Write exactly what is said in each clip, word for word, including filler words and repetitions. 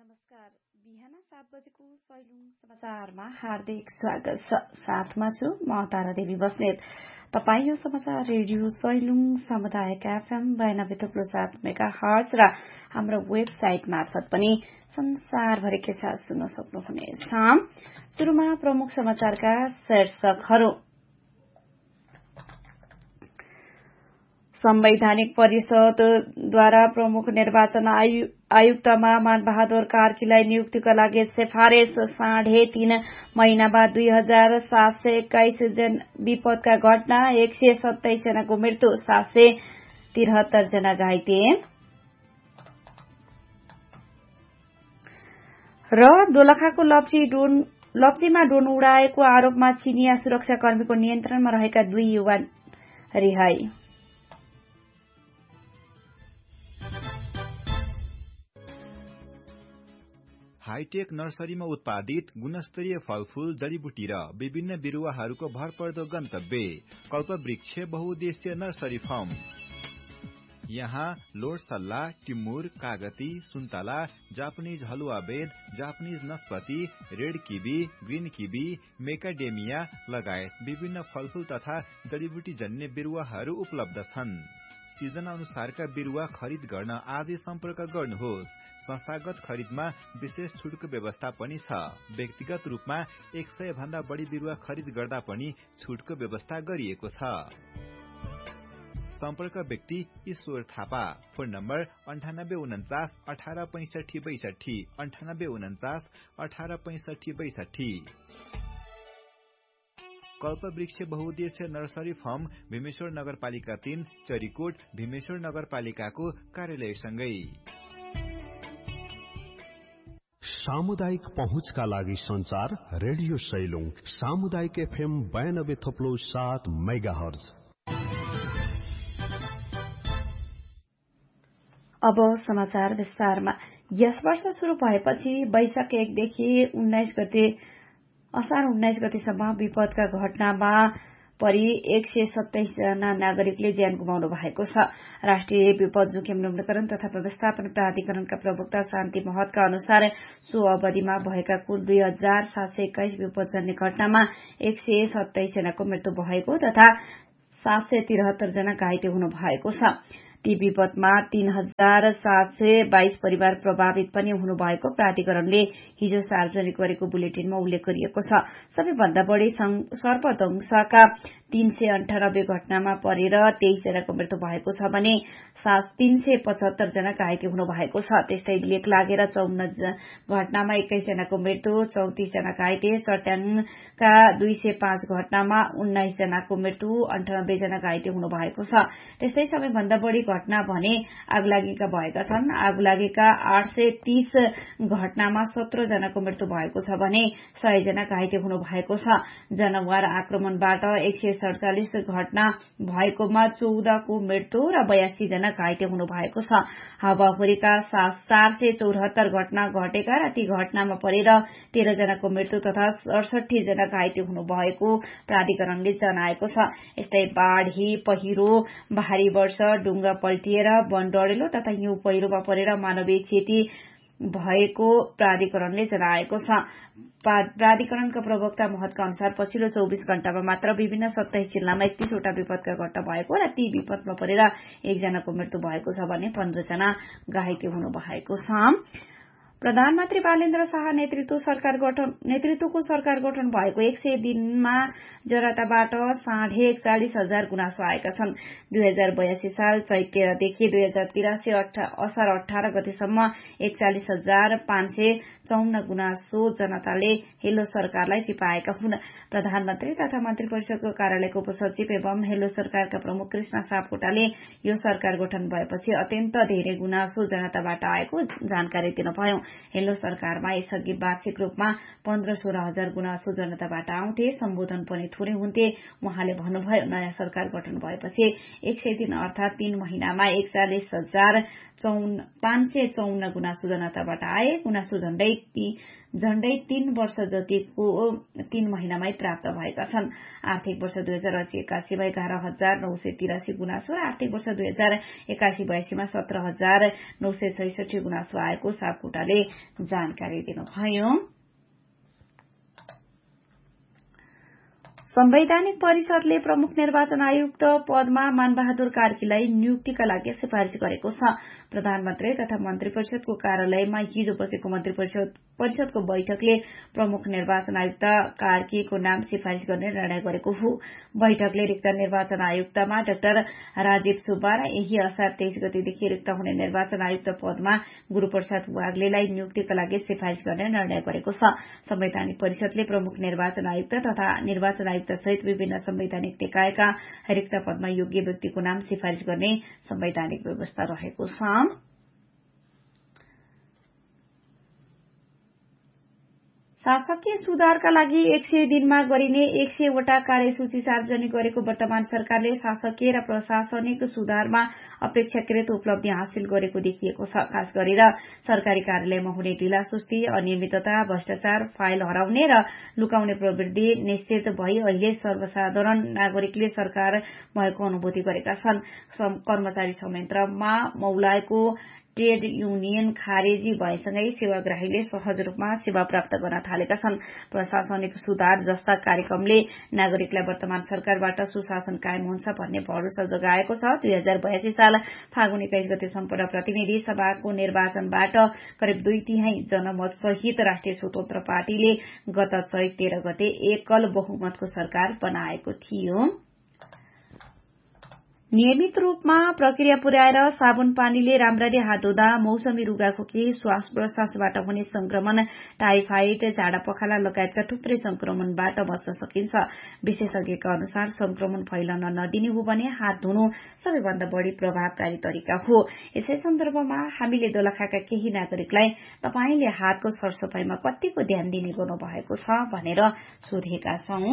नमस्कार। बिहान सात बजेको सैलुङ समाचारमा हार्दिक स्वागत छ। साथमा छु म तारा देवी बस्नेत। तपाई यो समाचार रेडियो सैलुङ सामुदायिक एफएम बयानब्बे थप्लो सात मेगा हर्ज र हाम्रो वेबसाइट मार्फत पनि संसारभरिकै साथ सुन्न सक्नुहुनेछ। सुरुमा प्रमुख समाचारका शीर्षकहरू। संवैधानिक परिषदद्वारा प्रमुख निर्वाचन आयुक्तमा मानबहादुर कार्कीलाई नियुक्तिका लागि सिफारिश। साढे तीन महिना बाद दुई हजार सात सय एक्काइस जन विपदका घटना, एक सय सत्ताइस जनाको मृत्यु, सात सय तिहत्तर जना घाइते। र दोलखाको लप्ची डोन लप्चीमा ड्रोन उडाएको आरोपमा चिनिया सुरक्षाकर्मीको नियन्त्रणमा रहेका दुई युवा रिहाई। हाईटेक नर्सरीमा उत्पादित गुणस्तरीय फलफूल, जडीबुटी र विभिन्न बिरुवाहरूको भरपर्दो गन्तव्य कल्पवृक्ष बहुउद्देश्य नर्सरी फार्म। यहाँ लोडसल्ला, टिमुर, कागती, सुन्तला, जापानिज हलुवा बेद, Japanese नस्पति, red kiwi, green kiwi, मेकाडेमिया लगायत विभिन्न फलफूल तथा जडीबुटी जन्य बिरुवाहरू उपलब्ध छन्। सिजन अनुसारका बिरुवा खरिद गर्न आजै सम्पर्क गर्नुहोस्। संस्थागत खरिदमा विशेष छुटको व्यवस्था पनि छ। व्यक्तिगत रूपमा एक सय भन्दा बढी बिरुवा खरिद गर्दा पनि छुटको व्यवस्था गरिएको छ। सम्पर्क व्यक्ति ईश्वर थापा। फोन नम्बर अन्ठानब्बे उन्चास अठार पैंसठी बैसठी अन्ठानब्बे उन्चास अठार पैंसठी बैसठी। कल्पवृक्ष बहुउद्देश्य नर्सरी फार्म भीमेश्वर नगरपालिका तीन, चरीकोट, भीमेश्वर नगरपालिकाको कार्यालयसँगै। सामुदायिक पहुँचका लागि संचार रेडियो सैलुङ सामुदायिक एफएम बयानब्बे थप्लो सात मेगा हर्ज। अब समाचार विस्तारमा। यस वर्ष शुरू भएपछि वैशाख एकदेखि उन्नाइस गते असार उन्नाइस गतेसम्म विपदका घटनामा परि एक सय सत्ताइस जना नागरिकले ज्यान गुमाउनु भएको छ। राष्ट्रिय विपद जोखिम न्यूनीकरण तथा व्यवस्थापन प्राधिकरणका प्रवक्ता शान्ति महतका अनुसार सो अवधिमा भएका कुल दुई हजार सात सय एक्काइस विपदजन्य घटनामा एक सय सत्ताइस जनाको मृत्यु भएको तथा सात सय तिहत्तर जना घाइते हुनु भएको छ। ती विपदमा तीन हजार सात सय बाइस परिवार प्रभावित पनि हुनुभएको प्राधिकरणले हिजो सार्वजनिक गरेको बुलेटिनमा उल्लेख गरिएको छ। सबैभन्दा बढ़ी सर्पदंशका तीन सय अन्ठानब्बे घटनामा परेर तेइस जनाको मृत्यु भएको छ भने तीन सय पचहत्तर जना घाइते हुनु भएको छ। त्यस्तै लेक लागेर चौन्न घटनामा एक्काइस जनाको मृत्यु, चौतिस जना घाइते, चट्याङका दुई सय पाँच घटनामा उन्नाइस जनाको मृत्यु, अन्ठानब्बे जना घाइते हुनु भएको छ। त्यस्तै सबैभन्दा बढ़ी घटना भने आगलागीका भएका छन्। आगलागीका आठ सय तीस घटनामा सत्र जनाको मृत्यु भएको छ भने सय जना घाइते हुनु भएको छ। जनावर आक्रमणबाट एक सय सड़चालिस घटना भएकोमा चौधको मृत्यु र बयासी जना घाइते हुनु भएको छ। हावाहुरीका चार सय चौहत्तर घटना घटेका र ती घटनामा परेर तेह्र जनाको मृत्यु तथा अडसठी जना घाइते हुनु भएको प्राधिकरणले जनाएको छ। यस्तै बाढ़ी, पहिरो, भारी वर्षा, डुङ्गा पल्टिएर वन डढेलो तथा हिउँ पहिरोमा परेर मानवीय क्षति भएको प्राधिकरणले जनाएको छ। प्राधिकरणका प्रवक्ता महतका अनुसार पछिल्लो चौबिस घण्टामा मात्र विभिन्न सत्ताइस जिल्लामा एकतीसवटा विपदका घटना भएको र ती विपदमा परेर एकजनाको मृत्यु भएको छ भने पन्ध्र जना घाइते हुनु भएको छ। प्रधानमन्त्री बालेन्द्र शाह नेतृत्व सरकार गठन नेतृत्वको सरकार गठन भएको एक सय दिनमा जनताबाट साढे एकचालिस हजार गुनासो आएका छन्। दुई हजार बयासी साल चैत तेह्रदेखि दुई हजार तिरासी असार अठार गतेसम्म एकचालिस हजार पाँच सय चौन्न गुनासो जनताले हेलो सरकारलाई चिपाएका हुन्। प्रधानमन्त्री तथा मन्त्री परिषदको कार्यालयको उपसचिव एवं हेलो सरकारका प्रमुख कृष्ण सापकोटाले यो सरकार गठन भएपछि अत्यन्त धेरै गुनासो जनताबाट आएको जानकारी दिनुभयो। हेलो सरकारमा यसअघि वार्षिक रूपमा पन्ध्र सोह्र हजार गुनासो जनताबाट आउँथे, सम्बोधन पनि थोरै हुन्थे। उहाँले भन्नुभयो, नयाँ सरकार गठन भएपछि एक सय दिन अर्थात तीन महिनामा एकचालिस हजार चौन्न पाँच सय चौन्न गुनासो जनताबाट आए। गुनासो झण्डै झण्डै तीन वर्ष जतिको तीन महिनामै प्राप्त भएका छन्। आर्थिक वर्ष दुई हजार अस्सी एकासीमा एघार हजार नौ सय तिरासी गुनासो र आर्थिक वर्ष दुई हजार एकासी बयासीमा सत्र हजार नौ सय छैसठी गुनासो आएको सापकोटाले जानकारी दिनुभयो। संवैधानिक परिषदले प्रमुख निर्वाचन आयुक्त पदमा मानबहादुर कार्कीलाई नियुक्तिका लागि सिफारिश गरेको छ। प्रधानमन्त्री तथा मन्त्री परिषदको कार्यालयमा हिजो बसेको मन्त्री परिषद परिषदको बैठकले प्रमुख निर्वाचन आयुक्त कार्कीको नाम सिफारिश गर्ने निर्णय गरेको हो। बैठकले रिक्त निर्वाचन आयुक्तमा डाक्टर राजीव सुब्बा र यही असार तेइस गतेदेखि रिक्त हुने निर्वाचन आयुक्त पदमा गुरूप्रसाद वाग्लेलाई नियुक्तिका लागि सिफारिश गर्ने निर्णय गरेको छ। संवैधानिक परिषदले प्रमुख निर्वाचन आयुक्त तथा निर्वाचन आयुक्त सहित विभिन्न संवैधानिक निकायका रिक्त पदमा योग्य व्यक्तिको नाम सिफारिश गर्ने संवैधानिक व्यवस्था रहेको छ। शासकीय सुधारका लागि एक सय दिनमा गरिने एक सयवटा कार्यसूची सार्वजनिक गरेको वर्तमान सरकारले शासकीय र प्रशासनिक सुधारमा अपेक्षाकृत उपलब्धि हासिल गरेको देखिएको छ। खास गरेर सरकारी कार्यालयमा हुने ढिलासुस्ती, अनियमितता, भ्रष्टाचार, फाइल हराउने र लुकाउने प्रवृत्ति निश्चित भई अहिले सर्वसाधारण नागरिकले सरकार भएको अनुभूति गरेका छन्। कर्मचारी संयन्त्रमा मौलाएको ट्रेड युनियन खारेजी भएसँगै सेवाग्राहीले सहज रूपमा सेवा प्राप्त गर्न थालेका छन्। प्रशासनिक सुधार जस्ता कार्यक्रमले नागरिकलाई वर्तमान सरकारबाट सुशासन कायम हुन्छ भन्ने भरोसा जगाएको छ। दुई हजार बयासी साल फागुन एक्काइस गते सम्पन्न प्रतिनिधि सभाको निर्वाचनबाट करिब दुई तिहाई जनमत सहित राष्ट्रिय स्वतन्त्र पार्टीले गत चैत तेह्र गते एकल बहुमतको सरकार बनाएको थियो। नियमित रूपमा प्रक्रिया पुर्याएर साबुन पानीले राम्ररी हात धुँदा मौसमी रुगाखोकी, श्वास प्रश्वासबाट हुने संक्रमण, टाइफाइड, झाडा पखाला लगायतका थुप्रै संक्रमणबाट बच्न सकिन्छ। विशेषज्ञका अनुसार संक्रमण फैलन नदिने हो भने हात धुनु सबैभन्दा बढ़ी प्रभावकारी तरिका हो। यसै सन्दर्भमा हामीले दोलखाका केही नागरिकलाई तपाईले हातको सरसफाईमा कतिको ध्यान दिने गर्नु भएको छ भनेर सोधेका छौं।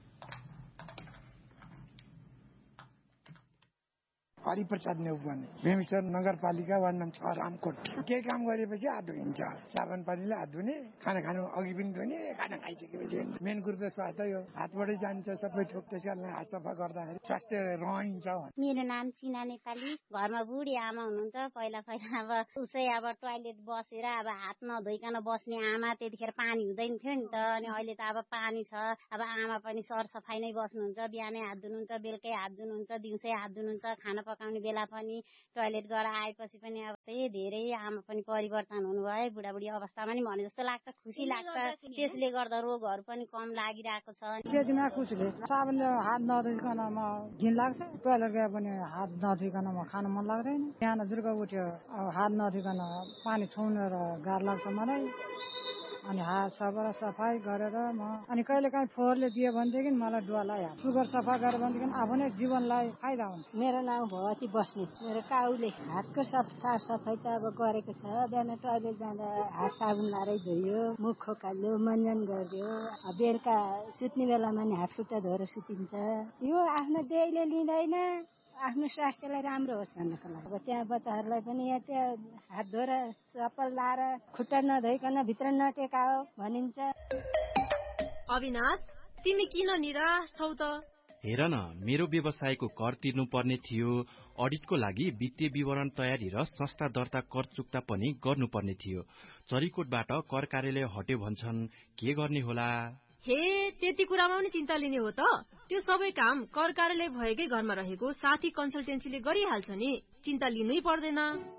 हरिप्रसाद नेउपाने भीमेश्वर नगरपालिका वार्ड नम्बर छ रामकोट। केही काम गरेपछि हात धुइन्छ, साबुन पानीले हात धुने, खाना खानु अघि पनि धुने, खाना खाइसकेपछि मेन कुरो त स्वास्थ्य हो, हातबाटै जान्छ सबै थोक। त्यस कारण हात सफा गर्दाखेरि स्वास्थ्य रहन्छ। मेरो नाम चिना नेपाली। घरमा बुढी आमा हुनुहुन्छ। पहिला पहिला अब उसै अब टोयलेट बसेर अब हात नधोइकन बस्ने आमा, त्यतिखेर पानी हुँदैन थियो नि त। अनि अहिले त अब पानी छ। अब आमा पनि सरसफाइ नै बस्नुहुन्छ। बिहानै हात धुनुहुन्छ, बेलुकै हात धुनुहुन्छ, दिउँसै हात धुनुहुन्छ, खाना पकाउने बेला पनि टोयलेट गएर आएपछि पनि अब त्यही धेरै आमा पनि परिवर्तन हुनुभयो। बुढाबुढी अवस्थामा नि भने जस्तो लाग्छ, खुसी लाग्छ। त्यसले गर्दा रोगहरू पनि कम लागिरहेको छ। त्यतिमा खुसीले साबुनले हात नधोइकन म घिन लाग्छ। टोयलेट गए पनि हात नधोइकन म खान मन लाग्दैन। बिहान जुर्का उठ्यो अब हात नधोइकन पानी छुन र गाह्रो लाग्छ मलाई। अनि हात सफा सफाई गरेर म अनि कहिले काहीँ फोहोरले दियो भनेदेखि मलाई डुवा लाग्यो। सुगर सफा गरेर भनेदेखि आफू नै जीवनलाई फाइदा हुन्छ। मेरो नाम भगवती बस्ने। मेरो काउले हातको साफ सफाई त अब गरेको छ। बिहान टोयलेट जाँदा हात साबुन लाएर धोयो, मुख खोकाल्यो, मन्जन गर्यो। बेलुका सुत्ने बेलामा नि हात खुट्टा धोएर सुतिन्छ। यो आफ्नो देहले लिँदैन, आफ्नो स्वास्थ्यलाई राम्रो होस् भन्नको लागि। अब त्यहाँ बच्चाहरूलाई पनि यहाँ त्यहाँ हात धोएर चप्पल लाएर खुट्टा नधोइकन भित्र नटेकाओ भनिन्छ। अविनाश, तिमी किन निराश छौ त? हेर न, मेरो व्यवसायको कर तिर्नु पर्ने थियो। अडिटको लागि वित्तीय विवरण तयारी र संस्था दर्ता कर चुक्ता पनि गर्नुपर्ने थियो। चरीकोटबाट कर कार्यालय हट्यो भन्छन्, के गर्ने होला? हे, त्यति कुरामा पनि चिन्ता लिने हो त? त्यो सबै काम कर कार्यालय भएकै घरमा रहेको साथी कन्सल्टेन्सीले गरिहाल्छ नि, चिन्ता लिनै पर्दैन।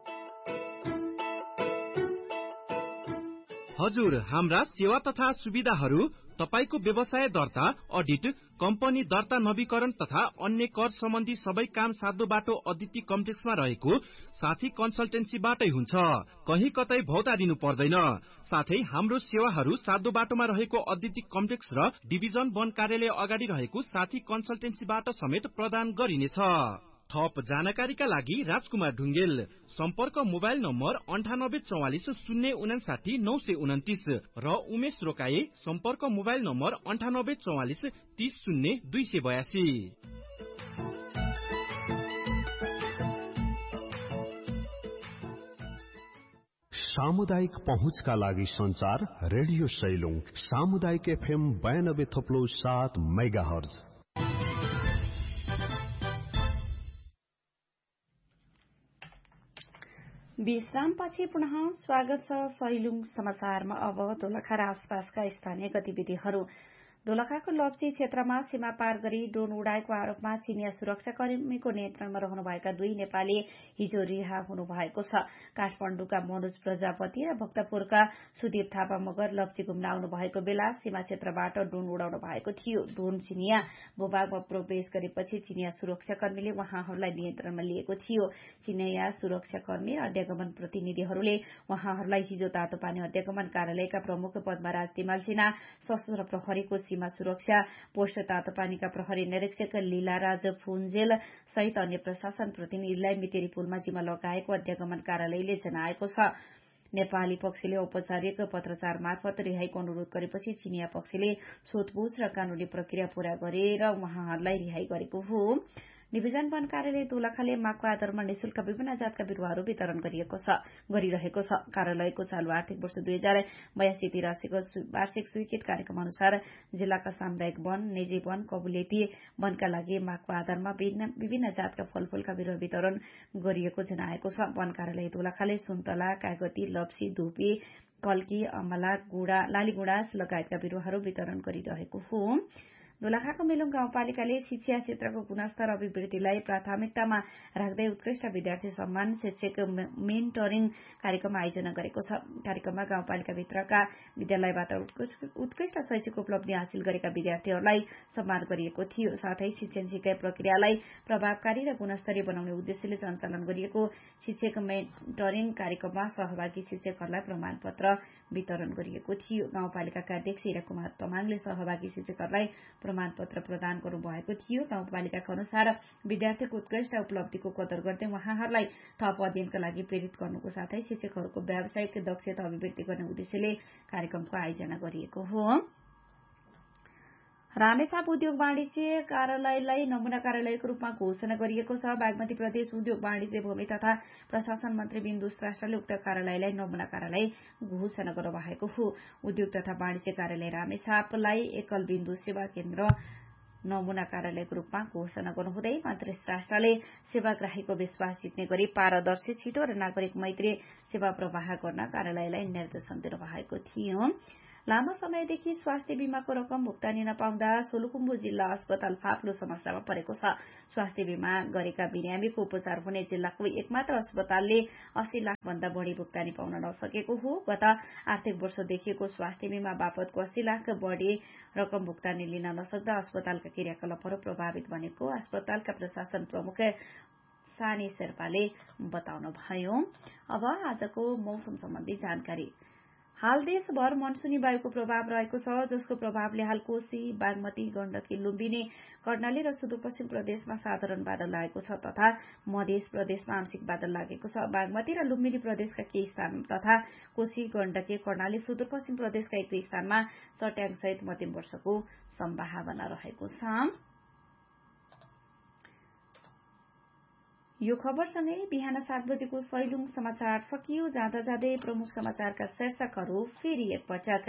हजुर, हाम्रा सेवा तथा सुविधाहरू तपाईको व्यवसाय दर्ता, अडिट, कम्पनी दर्ता नवीकरण तथा अन्य कर सम्बन्धी सबै काम साध्य बाटो अदिति कम्प्लेक्समा रहेको साथी कन्सल्टेन्सीबाटै हुन्छ। कहीँ कतै भौता दिनु पर्दैन। साथै हाम्रो सेवाहरू साध्य बाटोमा रहेको अदिति कम्प्लेक्स र डिभिजन वन कार्यालय अगाडि रहेको साथी कन्सल्टेन्सीबाट समेत प्रदान गरिनेछ। थप जानकारीका लागि राजकुमार ढुङ्गेल, सम्पर्क मोबाइल नम्बर अन्ठानब्बे चौवालिस शून्य उनासाठी नौ सय उन्तिस र उमेश रोकाए, सम्पर्क मोबाइल नम्बर अन्ठानब्बे चौवालिस तीस शून्य दुई सय बयासी। सामुदायिक पहुँचका लागि संचार रेडियो सैलुङ सामुदायिक एफएम बयानब्बे थप्लो सात मेगा हर्ज। विश्रामपछि पुनः स्वागत छ सैलुङ समाचारमा। अब दोलखा र आसपासका स्थानीय गतिविधिहरू। दोलखाको लप्ची क्षेत्रमा सीमा पार गरी ड्रोन उडाएको आरोपमा चिनिया सुरक्षाकर्मीको नियन्त्रणमा रहनुभएका दुई नेपाली हिजो रिहा हुनुभएको छ। काठमाडौँका मनोज प्रजापति र भक्तपुरका सुदीप थापा मगर लप्ची घुम्न आउनु भएको बेला सीमा क्षेत्रबाट ड्रोन उडाउनु भएको थियो। ड्रोन चिनिया भूभागमा प्रवेश गरेपछि चिनिया सुरक्षाकर्मीले उहाँहरूलाई नियन्त्रणमा लिएको थियो। चिनिया सुरक्षाकर्मी र अध्यागमन प्रतिनिधिहरूले उहाँहरूलाई हिजो तातोपानी अध्यागमन कार्यालयका प्रमुख पद्मराज तिमाल सिन्हा, सशस्त्र प्रहरीको सीमा सुरक्षा पोस्ट तातोपानीका प्रहरी निरीक्षक लीलाराज फुन्जेल सहित अन्य प्रशासन प्रतिनिधिलाई मितेरी पुलमा जिम्मा लगाएको अध्यागमन कार्यालयले जनाएको छ। नेपाली पक्षले औपचारिक पत्रचार मार्फत रिहाईको अनुरोध गरेपछि चिनिया पक्षले सोधपूछ र कानूनी प्रक्रिया पूरा गरेर उहाँहरूलाई रिहाई गरेको हो। निवेदन वन कार्यालय दोलखाले मागको आधारमा निशुल्क विभिन्न जातका बिरूवाहरू वितरण गरिएको छ गरिरहेको छ। कार्यालयको चालू आर्थिक वर्ष दुई हजार बयासी तिरासीको वार्षिक स्वीकृत कार्यक्रम अनुसार जिल्लाका सामुदायिक वन, निजी वन, कबुलेती वनका लागि मागको आधारमा विभिन्न जातका फलफूलका बिरूवा वितरण गरिएको जनाएको छ। वन कार्यालय दोलखाले सुन्तला, कागती, लप्सी, धुपी, कल्की, अमला, गुडा, लालीगुँडास लगायतका बिरूवाहरू वितरण गरिरहेको हो। दोलखाको मेलुङ गाउँपालिकाले शिक्षा क्षेत्रको गुणस्तर अभिवृद्धिलाई प्राथमिकतामा राख्दै उत्कृष्ट विद्यार्थी सम्मान शिक्षक मेन्टरिङ कार्यक्रम आयोजना गरेको छ। कार्यक्रममा गाउँपालिकाभित्रका विद्यालयबाट उत्कृष्ट शैक्षिक उपलब्धि हासिल गरेका विद्यार्थीहरूलाई सम्मान गरिएको थियो। साथै शिक्षण सिकाइ प्रक्रियालाई प्रभावकारी र गुणस्तरीय बनाउने उद्देश्यले सञ्चालन गरिएको शिक्षक मेन्टरिङ कार्यक्रममा सहभागी शिक्षकहरूलाई प्रमाणपत्र वितरण गरिएको थियो। गाउँपालिकाका अध्यक्ष हिरा कुमार तमाङले सहभागी शिक्षकहरूलाई प्रमाणपत्र प्रदान गर्नुभएको थियो। गाउँपालिकाका अनुसार विद्यार्थीको उत्कृष्ट उपलब्धिको कदर गर्दै उहाँहरूलाई थप अध्ययनका लागि प्रेरित गर्नुको साथै शिक्षकहरूको व्यावसायिक दक्षता अभिवृद्धि गर्ने उद्देश्यले कार्यक्रमको आयोजना गरिएको हो। रामेछाप उद्योग वाणिज्य कार्यालयलाई नमूना कार्यालयको रूपमा घोषणा गरिएको छ। बागमती प्रदेश उद्योग वाणिज्य भूमि तथा प्रशासन मन्त्री बिन्दु श्रेष्ठले उक्त कार्यालयलाई नमूना कार्यालय घोषणा गर्नुभएको हो। उद्योग तथा वाणिज्य कार्यालय रामेछापलाई एकल बिन्दु सेवा केन्द्र नमूना कार्यालयको रूपमा घोषणा गर्नुहुँदै मन्त्री श्रेष्ठले सेवाग्राहीको विश्वास जित्ने गरी पारदर्शी, छिटो र नागरिक मैत्री सेवा प्रवाह गर्न कार्यालयलाई निर्देशन दिनुभएको थियो। लामो समयदेखि स्वास्थ्य बीमाको रकम भुक्तानी नपाउँदा सोलुखुम्बु जिल्ला अस्पताल फाप्लो समस्यामा परेको छ। स्वास्थ्य बीमा गरेका बिरामीको उपचार हुने जिल्लाको एकमात्र अस्पतालले अस्सी लाख भन्दा बढ़ी भुक्तानी पाउन नसकेको हो। गत आर्थिक वर्ष देखिएको स्वास्थ्य बीमा बापतको अस्सी लाख बढ़ी रकम भुक्तानी लिन नसक्दा अस्पतालका क्रियाकलापहरू प्रभावित बनेको अस्पतालका प्रशासन प्रमुख सानी शेर्पाले बताउनुभयो। अब आजको मौसम सम्बन्धी जानकारी। हाल देशभर मनसुनी वायुको प्रभाव रहेको छ, जसको प्रभावले हाल कोशी, बागमती, गण्डकी, लुम्बिनी, कर्णाली र सुदूरपश्चिम प्रदेशमा साधारण बादल लागेको छ तथा मध्य प्रदेशमा आंशिक बादल लागेको छ। बागमती र लुम्बिनी प्रदेशका केही स्थान तथा कोशी, गण्डकी, कर्णाली, सुदूरपश्चिम प्रदेशका एक दुई स्थानमा चट्याङसहित मध्यम वर्षाको सम्भावना रहेको छ। यो खबरसँगै बिहान सात बजेको सैलुङ समाचार सकियो। जाँदा जाँदै प्रमुख समाचारका शीर्षकहरू फेरि एकपटक।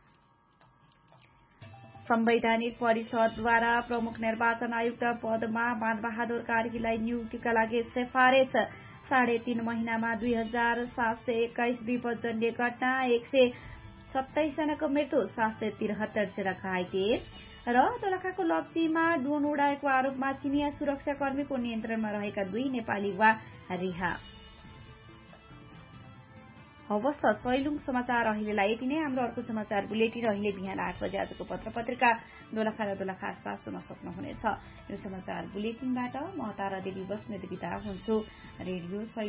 संवैधानिक परिषदद्वारा प्रमुख निर्वाचन आयुक्त पदमा मानबहादुर कार्कीलाई नियुक्तिका लागि सिफारिस। साढे तीन महिनामा दुई हजार सात सय एक्काइस विपदजन्य घटना, एक सय सत्ताइस जनाको मृत्यु, सात सय तिरहत्तर जना घाइते। र दोलखाको लप्चीमा ड्रोन उडाएको आरोपमा चिनिया सुरक्षाकर्मीको नियन्त्रणमा रहेका दुई नेपाली युवा रिहा। हवस् त सैलुङ समाचार अहिलेलाई यति नै। हाम्रो अर्को समाचार बुलेटिन अहिले बिहान आठ बजे आजको पत्र पत्रिका दोलखा र दोलखा आसपास सुन्न सक्नुहुनेछ। यो समाचार बुलेटिनबाट म तारा देवी बस्नेत बिदा हुन्छु। रेडियो